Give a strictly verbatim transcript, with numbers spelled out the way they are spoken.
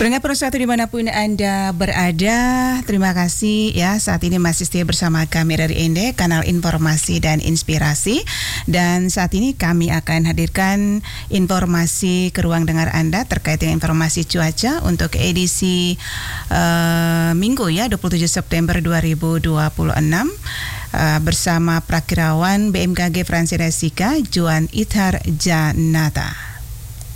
Pendengar Pro satu dimanapun Anda berada, terima kasih ya saat ini masih setia bersama kami dari Ende, kanal informasi dan inspirasi. Dan saat ini kami akan hadirkan informasi ke ruang dengar Anda terkait dengan informasi cuaca untuk edisi uh, Minggu ya dua puluh tujuh September dua ribu dua puluh enam uh, bersama Prakirawan B M K G Fransi Resika, Juan Ithar Janata.